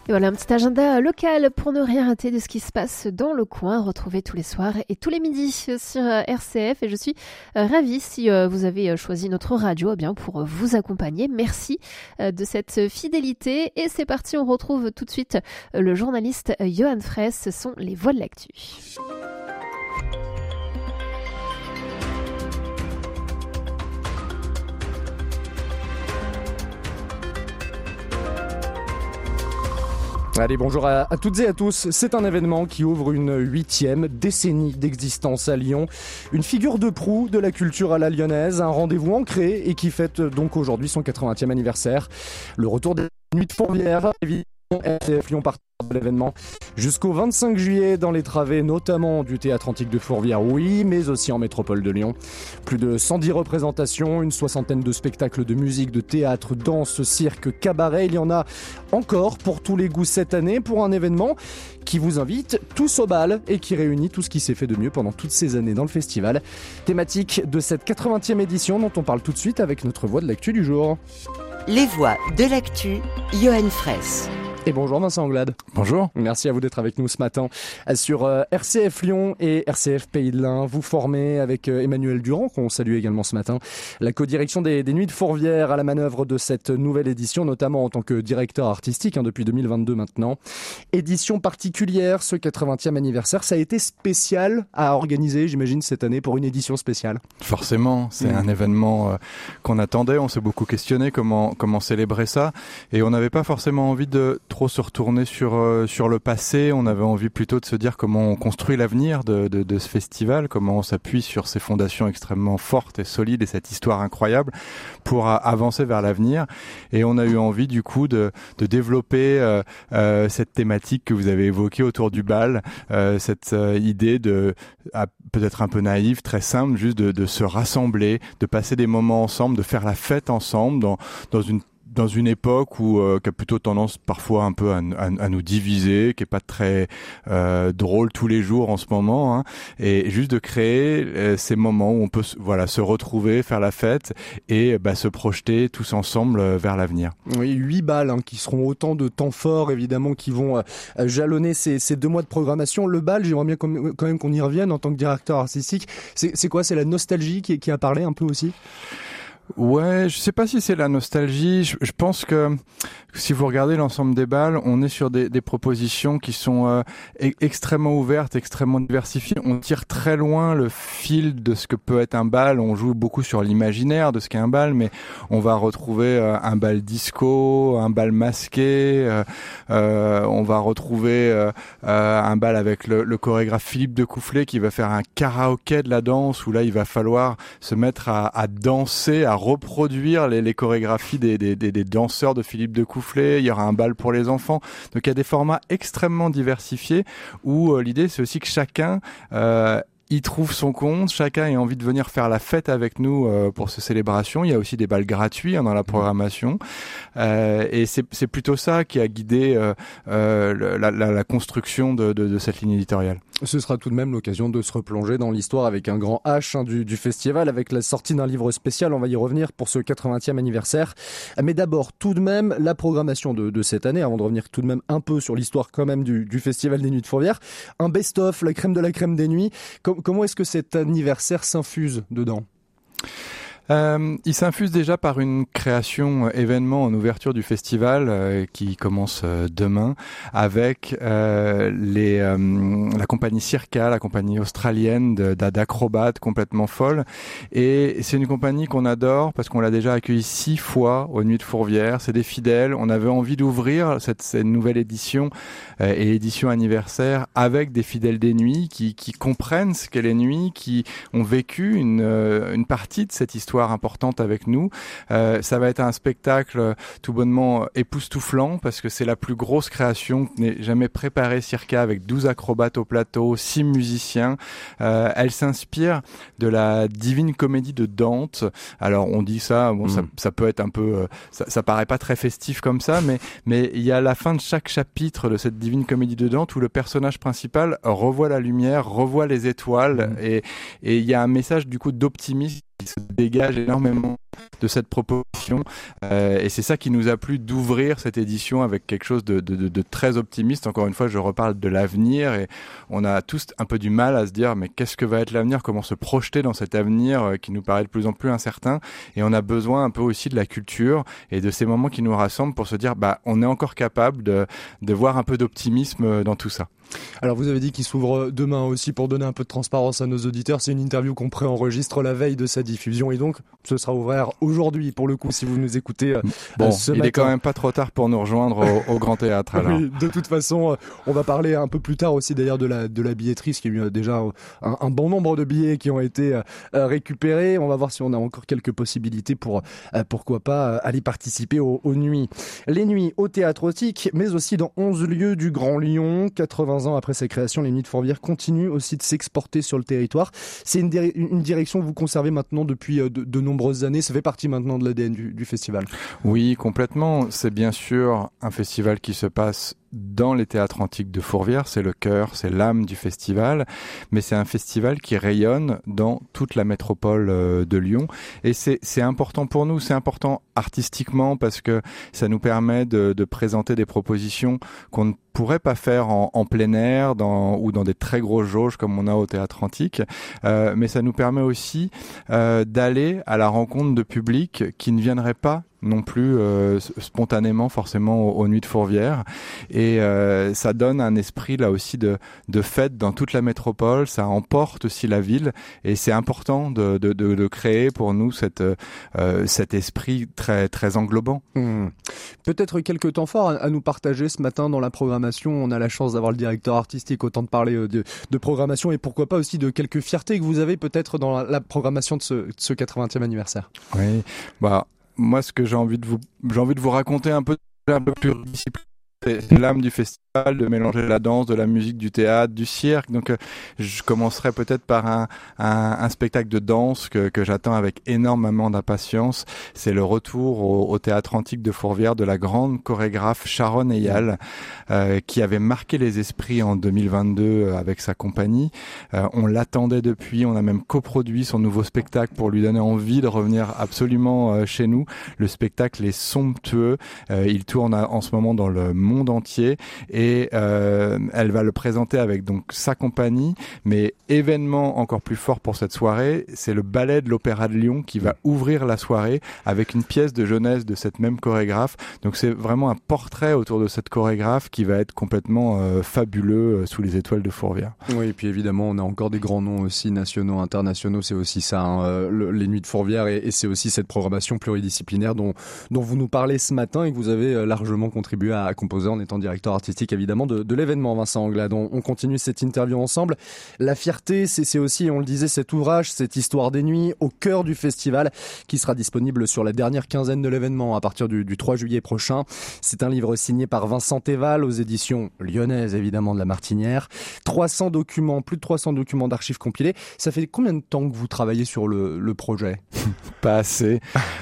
Et voilà un petit agenda local pour ne rien rater de ce qui se passe dans le coin. Retrouvez tous les soirs et tous les midis sur RCF. Et je suis ravie si vous avez choisi notre radio pour vous accompagner. Merci de cette fidélité. Et c'est parti, on retrouve tout de suite le journaliste Johan Fraisse. Ce sont les voix de l'actu. Allez, bonjour à toutes et à tous. C'est un événement qui ouvre une 8e décennie d'existence à Lyon. Une figure de proue de la culture à la lyonnaise, un rendez-vous ancré et qui fête donc aujourd'hui son 80e anniversaire. Le retour des Nuits de Fourvière, évidemment, RCF Lyon partage de l'événement jusqu'au 25 juillet dans les travées, notamment du Théâtre Antique de Fourvière, oui, mais aussi en métropole de Lyon. Plus de 110 représentations, une soixantaine de spectacles de musique, de théâtre, danse, cirque, cabaret. Il y en a encore pour tous les goûts cette année pour un événement qui vous invite tous au bal et qui réunit tout ce qui s'est fait de mieux pendant toutes ces années dans le festival. Thématique de cette 80e édition dont on parle tout de suite avec notre voix de l'actu du jour. Les voix de l'actu, Johan Fraisse. Et bonjour Vincent Anglade. Bonjour. Merci à vous d'être avec nous ce matin sur RCF Lyon et RCF Pays de l'Ain. Vous formez avec Emmanuel Durand, qu'on salue également ce matin, la co-direction des Nuits de Fourvière à la manœuvre de cette nouvelle édition, notamment en tant que directeur artistique depuis 2022 maintenant. Édition particulière, ce 80e anniversaire, ça a été spécial à organiser, j'imagine, cette année pour une édition spéciale. Forcément, c'est un événement qu'on attendait, on s'est beaucoup questionné comment célébrer ça, et on n'avait pas forcément envie de trop se retourner sur le passé. On avait envie plutôt de se dire comment on construit l'avenir de ce festival, comment on s'appuie sur ces fondations extrêmement fortes et solides et cette histoire incroyable pour avancer vers l'avenir. Et on a eu envie du coup de développer cette thématique que vous avez évoquée autour du bal, cette idée peut-être un peu naïve, très simple, juste de se rassembler, de passer des moments ensemble, de faire la fête ensemble dans une époque qui a plutôt tendance parfois un peu à nous diviser, qui est pas très drôle tous les jours en ce moment, hein, et juste de créer ces moments où on peut se retrouver, faire la fête et se projeter tous ensemble vers l'avenir. Oui, 8 bals qui seront autant de temps forts évidemment qui vont jalonner ces 2 mois de programmation. Le bal, j'aimerais bien quand même qu'on y revienne en tant que directeur artistique. C'est quoi ? C'est la nostalgie qui a parlé un peu aussi ? Ouais, je sais pas si c'est la nostalgie. Je pense que si vous regardez l'ensemble des bals, on est sur des propositions qui sont extrêmement ouvertes, extrêmement diversifiées. On tire très loin le fil de ce que peut être un bal. On joue beaucoup sur l'imaginaire de ce qu'est un bal, mais on va retrouver un bal disco, un bal masqué. On va retrouver un bal avec le chorégraphe Philippe de Coufflet qui va faire un karaoké de la danse où là il va falloir se mettre à danser, à reproduire les chorégraphies des danseurs de Philippe de Coufflet. Il y aura un bal pour les enfants. Donc il y a des formats extrêmement diversifiés où l'idée c'est aussi que chacun y trouve son compte, chacun ait envie de venir faire la fête avec nous pour ces célébrations. Il y a aussi des bals gratuits dans la programmation et c'est plutôt ça qui a guidé la construction de cette ligne éditoriale. Ce sera tout de même l'occasion de se replonger dans l'histoire avec un grand H du festival, avec la sortie d'un livre spécial, on va y revenir pour ce 80e anniversaire. Mais d'abord, tout de même, la programmation de cette année, avant de revenir tout de même un peu sur l'histoire quand même du festival des Nuits de Fourvière. Un best-of, la crème de la crème des nuits. Comment est-ce que cet anniversaire s'infuse dedans ? Il s'infuse déjà par une création événement en ouverture du festival qui commence demain avec la compagnie Circa, la compagnie australienne d'acrobates complètement folle. Et c'est une compagnie qu'on adore parce qu'on l'a déjà accueillie 6 fois aux Nuits de Fourvière. C'est des fidèles. On avait envie d'ouvrir cette nouvelle édition et édition anniversaire avec des fidèles des nuits qui comprennent ce qu'est les nuits, qui ont vécu une partie de cette histoire importante avec nous. Ça va être un spectacle tout bonnement époustouflant parce que c'est la plus grosse création que n'ait jamais préparée Circa, avec 12 acrobates au plateau, 6 musiciens. Elle s'inspire de la Divine Comédie de Dante. Alors on dit ça, ça peut être un peu, ça paraît pas très festif comme ça, mais il y a la fin de chaque chapitre de cette Divine Comédie de Dante où le personnage principal revoit la lumière, revoit les étoiles et il y a un message du coup d'optimisme se dégage énormément de cette proposition et c'est ça qui nous a plu d'ouvrir cette édition avec quelque chose de très optimiste. Encore une fois, je reparle de l'avenir et on a tous un peu du mal à se dire mais qu'est-ce que va être l'avenir, comment se projeter dans cet avenir qui nous paraît de plus en plus incertain, et on a besoin un peu aussi de la culture et de ces moments qui nous rassemblent pour se dire on est encore capable de voir un peu d'optimisme dans tout ça. Alors vous avez dit qu'il s'ouvre demain aussi pour donner un peu de transparence à nos auditeurs. C'est une interview qu'on préenregistre la veille de sa diffusion et donc ce sera ouvert aujourd'hui pour le coup si vous nous écoutez ce matin. Il est quand même pas trop tard pour nous rejoindre au Grand Théâtre alors. Oui, de toute façon, on va parler un peu plus tard aussi d'ailleurs de la billetterie, parce qu'il y a eu déjà un bon nombre de billets qui ont été récupérés. On va voir si on a encore quelques possibilités pour pourquoi pas aller participer aux nuits. Les nuits au Théâtre Othique, mais aussi dans 11 lieux du Grand Lyon. 80 ans après sa création, les Nuits de Fourvière continuent aussi de s'exporter sur le territoire. C'est une direction que vous conservez maintenant depuis de nombreuses années. Ça fait partie maintenant de l'ADN du festival. Oui, complètement. C'est bien sûr un festival qui se passe dans les théâtres antiques de Fourvière, c'est le cœur, c'est l'âme du festival, mais c'est un festival qui rayonne dans toute la métropole de Lyon, et c'est important pour nous, c'est important artistiquement parce que ça nous permet de présenter des propositions qu'on ne pourrait pas faire en plein air ou dans des très grosses jauges comme on a au théâtre antique, mais ça nous permet aussi d'aller à la rencontre de publics qui ne viendraient pas non plus spontanément forcément aux Nuits de Fourvière, et ça donne un esprit là aussi de fête dans toute la métropole, ça emporte aussi la ville, et c'est important de créer pour nous cet esprit très, très englobant. Peut-être quelques temps forts à nous partager ce matin dans la programmation. On a la chance d'avoir le directeur artistique, autant de parler de programmation et pourquoi pas aussi de quelques fiertés que vous avez peut-être dans la programmation de ce 80e anniversaire. Oui, moi, ce que j'ai envie de vous raconter un peu plus discipliné, c'est l'âme du festival, de mélanger la danse, de la musique, du théâtre, du cirque. Donc, je commencerai peut-être par un spectacle de danse que j'attends avec énormément d'impatience. C'est le retour au théâtre antique de Fourvière de la grande chorégraphe Sharon Eyal, qui avait marqué les esprits en 2022 avec sa compagnie. On l'attendait depuis, on a même coproduit son nouveau spectacle pour lui donner envie de revenir absolument chez nous. Le spectacle est somptueux, il tourne en ce moment dans le monde entier, et elle va le présenter avec donc sa compagnie, mais événement encore plus fort pour cette soirée, c'est le ballet de l'Opéra de Lyon qui va ouvrir la soirée avec une pièce de jeunesse de cette même chorégraphe. Donc c'est vraiment un portrait autour de cette chorégraphe qui va être complètement fabuleux sous les étoiles de Fourvière. Oui, et puis évidemment on a encore des grands noms aussi nationaux, internationaux, c'est aussi ça, les Nuits de Fourvière, et c'est aussi cette programmation pluridisciplinaire dont vous nous parlez ce matin et que vous avez largement contribué à composer en étant directeur artistique évidemment de l'événement. Vincent Anglade, on continue cette interview ensemble. La fierté, c'est aussi, on le disait, cet ouvrage, cette histoire des nuits au cœur du festival qui sera disponible sur la dernière quinzaine de l'événement à partir du 3 juillet prochain. C'est un livre signé par Vincent Théval aux éditions lyonnaises évidemment de La Martinière. 300 documents, plus de 300 documents d'archives compilés. Ça fait combien de temps que vous travaillez sur le projet ? Pas assez.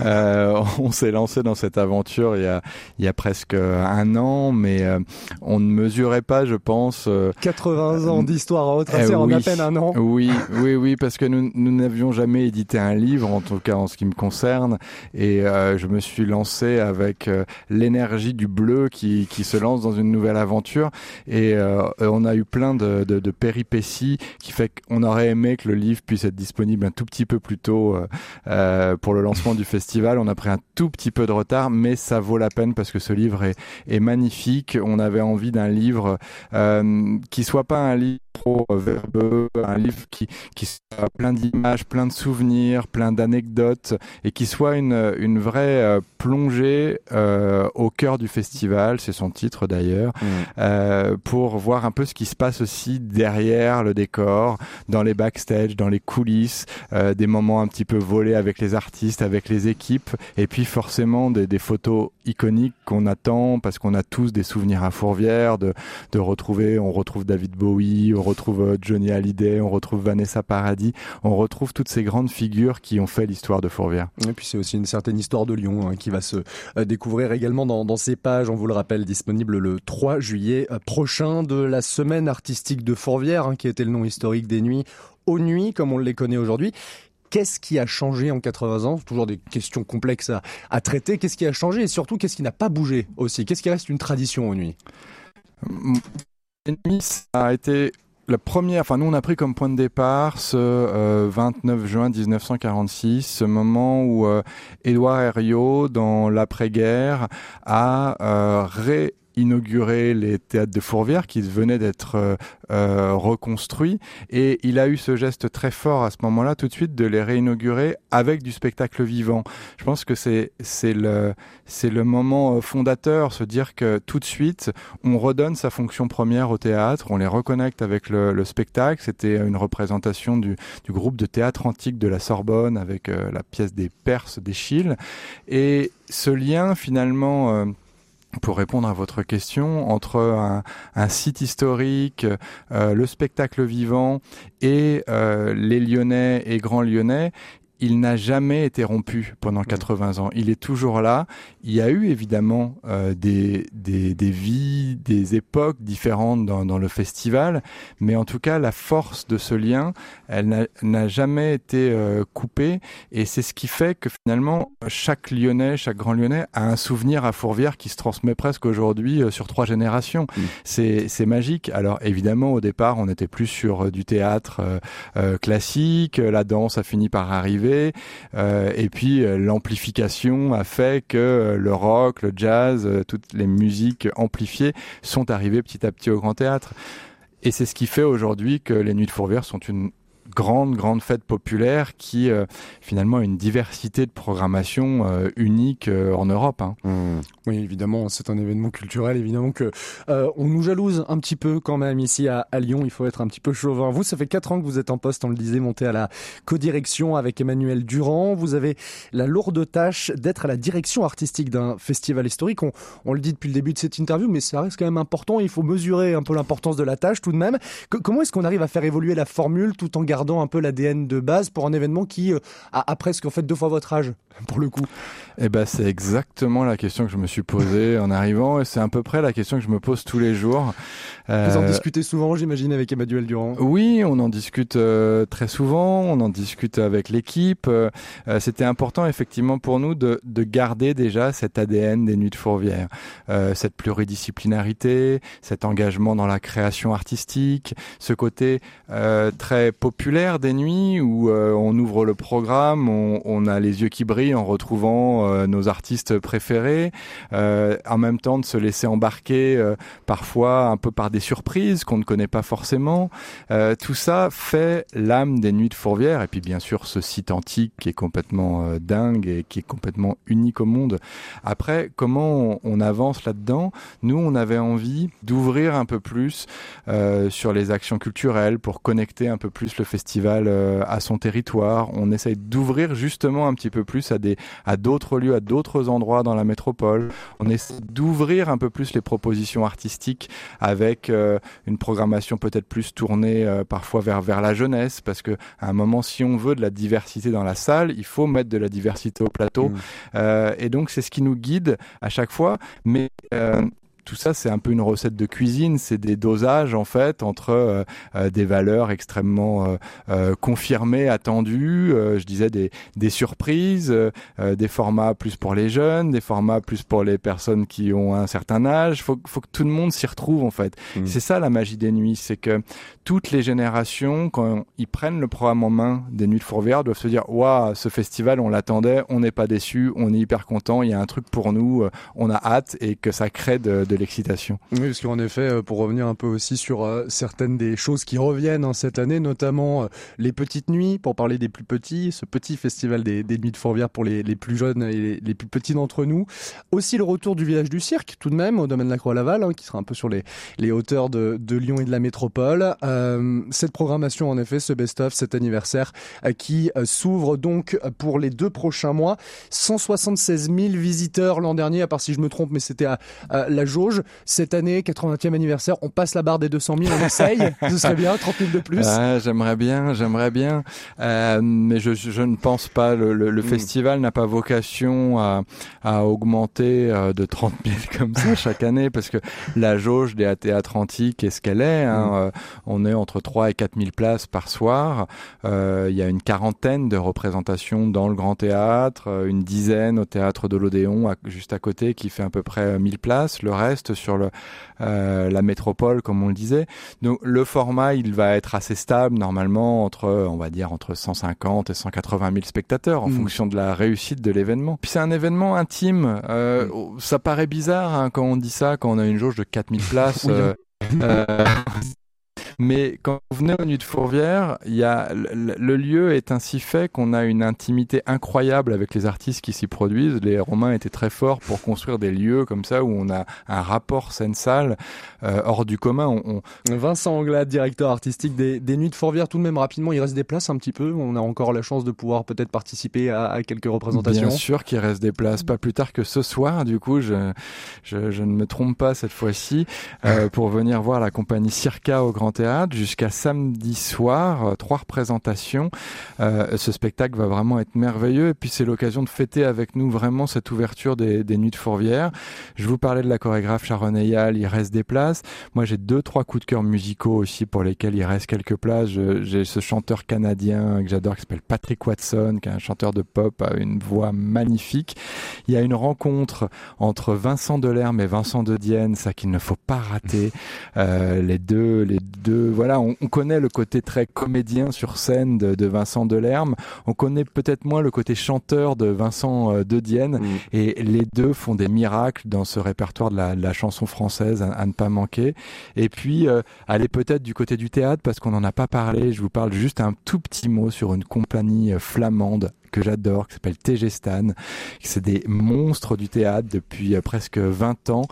On s'est lancé dans cette aventure il y a presque un an, mais on ne mesurait pas, je pense... 80 ans d'histoire à retracer en à peine un an. Oui, parce que nous n'avions jamais édité un livre, en tout cas en ce qui me concerne, et je me suis lancé avec l'énergie du bleu qui se lance dans une nouvelle aventure, et on a eu plein de péripéties qui fait qu'on aurait aimé que le livre puisse être disponible un tout petit peu plus tôt pour le lancement du festival. On a pris un tout petit peu de retard, mais ça vaut la peine parce que ce livre est magnifique. On avait envie d'un livre qui soit pas un livre trop verbeux, un livre qui soit plein d'images, plein de souvenirs, plein d'anecdotes, et qui soit une vraie plongée au cœur du festival, c'est son titre d'ailleurs, pour voir un peu ce qui se passe aussi derrière le décor, dans les backstage, dans les coulisses, des moments un petit peu volés avec les artistes, avec les équipes, et puis forcément des photos iconiques qu'on attend parce qu'on a tous des souvenirs à Fourvière, de retrouver, on retrouve David Bowie, on retrouve Johnny Hallyday, on retrouve Vanessa Paradis, on retrouve toutes ces grandes figures qui ont fait l'histoire de Fourvière. Et puis c'est aussi une certaine histoire de Lyon qui va se découvrir également dans ces pages, on vous le rappelle, disponible le 3 juillet prochain, de la semaine artistique de Fourvière, qui était le nom historique des nuits aux nuits comme on les connaît aujourd'hui. Qu'est-ce qui a changé en 80 ans? Toujours des questions complexes à traiter. Qu'est-ce qui a changé et surtout, qu'est-ce qui n'a pas bougé aussi? Qu'est-ce qui reste une tradition aux nuits? Les nuits, ça a été la première, nous on a pris comme point de départ ce 29 juin 1946, ce moment où Édouard Herriot, dans l'après-guerre, a réinauguré les théâtres de Fourvière qui venaient d'être reconstruits, et il a eu ce geste très fort à ce moment-là tout de suite de les réinaugurer avec du spectacle vivant. Je pense que c'est le moment fondateur, se dire que tout de suite on redonne sa fonction première au théâtre, on les reconnecte avec le spectacle. C'était une représentation du groupe de théâtre antique de la Sorbonne avec la pièce des Perses d'Eschyle, et ce lien finalement pour répondre à votre question, entre un site historique, le spectacle vivant et les Lyonnais et Grands Lyonnais, il n'a jamais été rompu pendant 80 ans. Il est toujours là. Il y a eu évidemment des vies, des époques différentes dans le festival, mais en tout cas, la force de ce lien, elle n'a jamais été coupée, et c'est ce qui fait que finalement, chaque Lyonnais, chaque Grand Lyonnais a un souvenir à Fourvière qui se transmet presque aujourd'hui sur 3 générations. C'est magique. Alors évidemment, au départ, on était plus sur du théâtre classique, la danse a fini par arriver, et puis l'amplification a fait que le rock, le jazz, toutes les musiques amplifiées sont arrivées petit à petit au Grand Théâtre. Et c'est ce qui fait aujourd'hui que les Nuits de Fourvière sont une grande fête populaire qui finalement a une diversité de programmation unique en Europe. Oui, évidemment, c'est un événement culturel, évidemment que on nous jalouse un petit peu quand même ici à Lyon, il faut être un petit peu chauvin. Vous, ça fait 4 ans que vous êtes en poste, on le disait, monté à la codirection avec Emmanuel Durand. Vous avez la lourde tâche d'être à la direction artistique d'un festival historique. On le dit depuis le début de cette interview, mais ça reste quand même important, il faut mesurer un peu l'importance de la tâche tout de même. Comment est-ce qu'on arrive à faire évoluer la formule tout en gardant un peu l'ADN de base pour un événement qui a presque en fait 2 fois votre âge, pour le coup? C'est exactement la question que je me suis posée en arrivant, et c'est à peu près la question que je me pose tous les jours. Vous en discutez souvent, j'imagine, avec Emmanuel Durand? Oui, on en discute très souvent, on en discute avec l'équipe. C'était important effectivement pour nous de garder déjà cet ADN des Nuits de Fourvière, cette pluridisciplinarité, cet engagement dans la création artistique, ce côté très populaire des nuits où on ouvre le programme, on a les yeux qui brillent en retrouvant nos artistes préférés, en même temps de se laisser embarquer parfois un peu par des surprises qu'on ne connaît pas forcément. Tout ça fait l'âme des Nuits de Fourvière, et puis bien sûr ce site antique qui est complètement dingue et qui est complètement unique au monde. Après, comment on avance là-dedans? Nous, on avait envie d'ouvrir un peu plus sur les actions culturelles pour connecter un peu plus le festival à son territoire. On essaye d'ouvrir justement un petit peu plus à d'autres lieux, à d'autres endroits dans la métropole. On essaie d'ouvrir un peu plus les propositions artistiques avec une programmation peut-être plus tournée parfois vers la jeunesse, parce que à un moment, si on veut de la diversité dans la salle, il faut mettre de la diversité au plateau. Et donc c'est ce qui nous guide à chaque fois, mais tout ça, c'est un peu une recette de cuisine, c'est des dosages en fait entre des valeurs extrêmement confirmées, attendues, je disais des surprises, des formats plus pour les jeunes, des formats plus pour les personnes qui ont un certain âge. Faut que tout le monde s'y retrouve en fait. C'est ça la magie des nuits, c'est que toutes les générations, quand ils prennent le programme en main des Nuits de Fourvière, doivent se dire waouh, ce festival, on l'attendait, on n'est pas déçu, on est hyper content, il y a un truc pour nous, on a hâte, et que ça crée de l'excitation. Oui, parce qu'en effet, pour revenir un peu aussi sur certaines des choses qui reviennent cette année, notamment les petites nuits, pour parler des plus petits, ce petit festival des Nuits de Fourvière pour les plus jeunes et les plus petits d'entre nous. Aussi le retour du village du cirque, tout de même, au domaine de la Croix-Laval, qui sera un peu sur les hauteurs de Lyon et de la métropole. Cette programmation, en effet, ce best-of, cet anniversaire, qui s'ouvre donc pour les 2 prochains mois. 176 000 visiteurs l'an dernier, à part si je me trompe, mais c'était à la jauge. jauge. Cette année, 80e anniversaire, on passe la barre des 200 000, on essaye. Ce serait bien, 30 000 de plus. J'aimerais bien. Mais je ne pense pas. Le festival n'a pas vocation à augmenter de 30 000 comme ça chaque année, parce que la jauge des théâtres antiques est ce qu'elle est. On est entre 3 et 4 000 places par soir. Il y a une quarantaine de représentations dans le Grand Théâtre, une dizaine au Théâtre de l'Odéon, juste à côté, qui fait à peu près 1000 places. Le reste sur la métropole, comme on le disait. Donc le format, il va être assez stable normalement entre 150 et 180 000 spectateurs en fonction de la réussite de l'événement. Puis c'est un événement intime. Ça paraît bizarre quand on dit ça, quand on a une jauge de 4000 places. Mais quand vous venez aux Nuits de Fourvière, le lieu est ainsi fait qu'on a une intimité incroyable avec les artistes qui s'y produisent. Les Romains étaient très forts pour construire des lieux comme ça où on a un rapport scène-salle hors du commun. Vincent Anglade, directeur artistique des Nuits de Fourvière, tout de même rapidement, il reste des places un petit peu. On a encore la chance de pouvoir peut-être participer à quelques représentations. Bien sûr qu'il reste des places, pas plus tard que ce soir. Du coup, je ne me trompe pas cette fois-ci pour venir voir la compagnie Circa au Grand Théâtre jusqu'à samedi soir, 3 représentations. Ce spectacle va vraiment être merveilleux et puis c'est l'occasion de fêter avec nous vraiment cette ouverture des Nuits de Fourvière. Je vous parlais de la chorégraphe Sharon Eyal, il reste des places. Moi j'ai 2-3 coups de cœur musicaux aussi pour lesquels il reste quelques places. J'ai ce chanteur canadien que j'adore qui s'appelle Patrick Watson, qui est un chanteur de pop à une voix magnifique. Il y a une rencontre entre Vincent Delerme et Vincent de Dienne, ça qu'il ne faut pas rater. Les deux, voilà, on connaît le côté très comédien sur scène de Vincent Delerme. On connaît peut-être moins le côté chanteur de Vincent de Dienne. Et les deux font des miracles dans ce répertoire de la chanson française à ne pas manquer. Et puis, allez peut-être du côté du théâtre parce qu'on n'en a pas parlé. Je vous parle juste un tout petit mot sur une compagnie flamande que j'adore, qui s'appelle TG Stan. C'est des monstres du théâtre depuis presque 20 ans.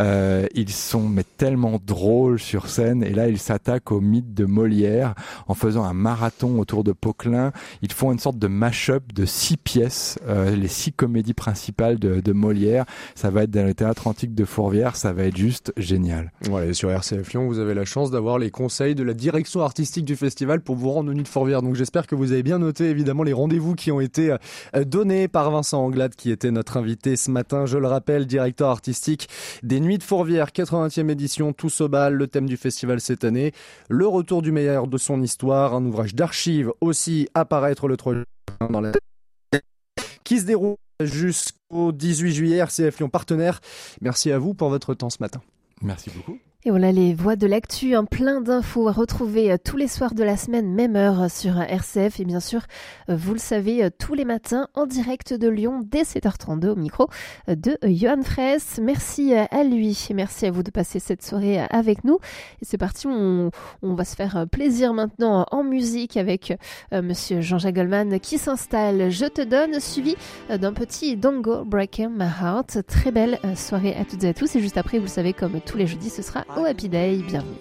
Ils sont tellement drôles sur scène et là ils s'attaquent au mythe de Molière en faisant un marathon autour de Poquelin. Ils font une sorte de mash-up de 6 pièces, les 6 comédies principales de Molière. Ça va être dans le théâtre antique de Fourvière, ça va être juste génial. Voilà, et sur RCF Lyon, vous avez la chance d'avoir les conseils de la direction artistique du festival pour vous rendre aux Nuits de Fourvière. Donc j'espère que vous avez bien noté évidemment les rendez-vous qui ont été donnés par Vincent Anglade qui était notre invité ce matin. Je le rappelle, directeur artistique des Nuits de Fourvière, 80e édition, tous au bal, le thème du festival cette année. Le retour du meilleur de son histoire, un ouvrage d'archives aussi à paraître le 3 juin dans la qui se déroule jusqu'au 18 juillet. RCF Lyon partenaire. Merci à vous pour votre temps ce matin. Merci beaucoup. Et voilà les voix de l'actu, plein d'infos à retrouver tous les soirs de la semaine, même heure sur RCF. Et bien sûr, vous le savez, tous les matins en direct de Lyon dès 7h32 au micro de Johan Fraisse. Merci à lui et merci à vous de passer cette soirée avec nous. Et c'est parti, on va se faire plaisir maintenant en musique avec monsieur Jean-Jacques Goldman qui s'installe. Je te donne, suivi d'un petit Don't Go Breaking My Heart. Très belle soirée à toutes et à tous. Et juste après, vous le savez, comme tous les jeudis, ce sera au Happy Day. Bienvenue.